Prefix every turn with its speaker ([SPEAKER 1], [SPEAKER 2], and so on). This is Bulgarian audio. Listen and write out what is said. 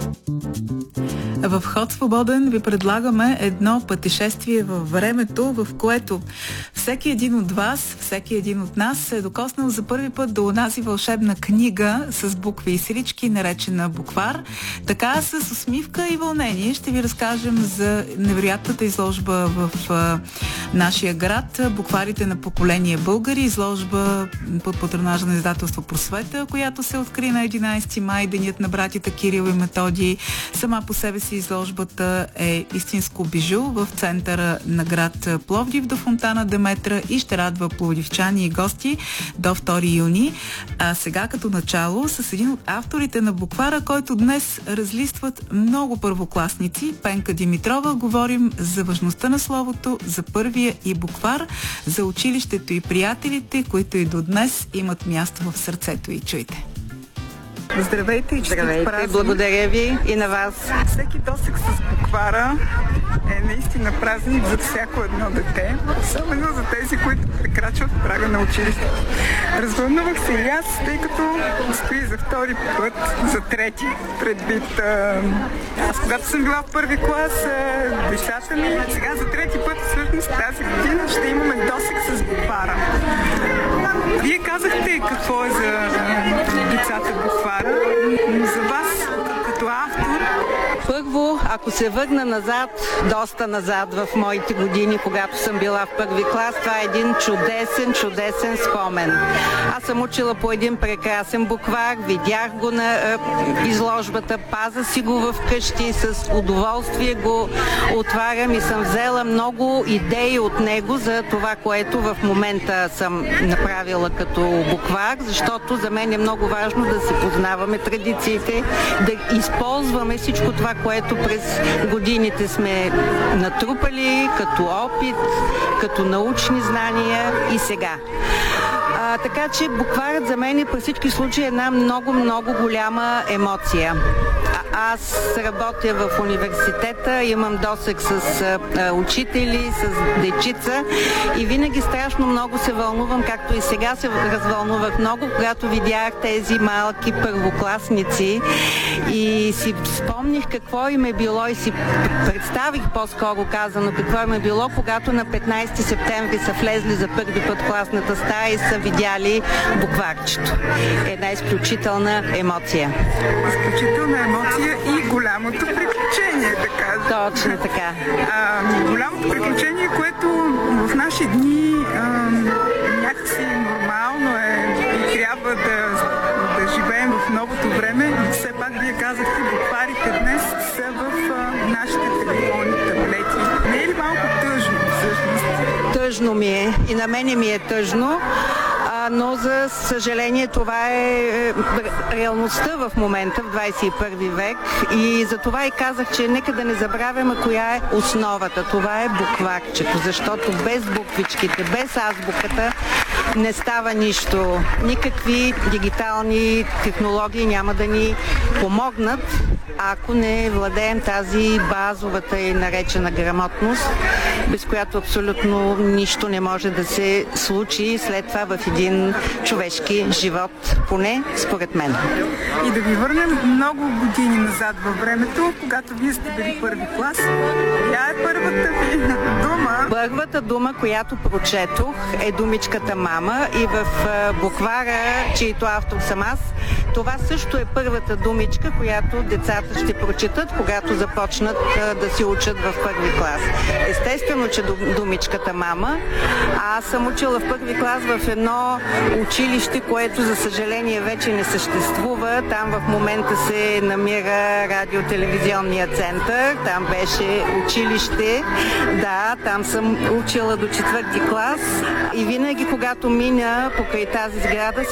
[SPEAKER 1] В Ход свободен ви предлагаме едно пътешествие във времето, в което всеки един от вас, всеки един от нас се е докоснал за първи път до онази вълшебна книга с букви и сирички, наречена буквар. Така с усмивка и вълнение ще ви разкажем за невероятната изложба в нашия град, букварите на поколение българи, изложба под патронажа на издателство Просвета, която се откри на 11 май, денят на братята Кирил и Методий. Сама по себе си изложбата е истинско бижу в центъра на град Пловдив до фонтана Деметра и ще радва пловдивчани и гости до 2 юни. А сега като начало с един от авторите на буквара, който днес разлистват много първокласници, Пенка Димитрова, говорим за важността на словото, за първия и буквар, за училището и приятелите, които и до днес имат място в сърцето и чуйте. Здравейте и честит празник.
[SPEAKER 2] Благодаря ви и на вас.
[SPEAKER 3] Всеки досег с буквара е наистина празник за всяко едно дете, особено за тези, които прекрачват прага на училището. Развълнувах се и аз, тъй като стои за втори път, за трети, предвид. Аз когато съм била в първи клас, децата ми, сега за трети път всъщност тази година ще имаме досег с буквара. Вие казахте какво е за децата буквара, но за вас като автор.
[SPEAKER 2] Първо, ако се върна назад, доста назад в моите години, когато съм била в първи клас, това е един чудесен спомен. Аз съм учила по един прекрасен буквар, видях го на изложбата, паза си го в къщи, с удоволствие го отварям и съм взела много идеи от него за това, което в момента съм направила като буквар, защото за мен е много важно да се познаваме традициите, да използваме всичко това, което през годините сме натрупали като опит, като научни знания и сега. Така че букварът за мен при всички случаи е една много голяма емоция. Аз работя в университета, имам досег с учители, с дечица и винаги страшно много се вълнувам, както и сега се развълнувах много, когато видях тези малки първокласници и си спомних какво им е било и си представих по-скоро казано какво им е било, когато на 15 септември са влезли за първи път в класната стая и са видяли букварчето. Една изключителна емоция.
[SPEAKER 3] Изключителна емоция и голямото приключение, да кажа.
[SPEAKER 2] Точно така.
[SPEAKER 3] Голямото приключение, което в наши дни някакси нормално е и трябва да живеем в новото време, но все пак вие казахте, букварите днес са в нашите телефони, таблети. Не е ли малко тъжно всъщност?
[SPEAKER 2] Тъжно ми е и на мене ми е тъжно. Но за съжаление това е реалността в момента, в 21 век и за това и казах, че нека да не забравяме коя е основата. Това е букварчето, защото без буквичките, без азбуката не става нищо. Никакви дигитални технологии няма да ни помогнат, ако не владеем тази базовата и наречена грамотност, без която абсолютно нищо не може да се случи след това в един човешки живот, поне според мен.
[SPEAKER 3] И да ви върнем много години назад във времето, когато вие сте били първи клас. Коя е първата ви дума?
[SPEAKER 2] Първата дума, която прочетох, е думичката мама и в буквара, чието автор съм аз, това също е първата думичка, която децата ще прочетат, когато започнат да се учат в първи клас. Естествено, че думичката мама. Аз съм учила в първи клас в едно училище, което за съжаление вече не съществува. Там в момента се намира радиотелевизионния център. Там беше училище. Да, там съм учила до 4 клас. И винаги, когато мина покрай тази сграда,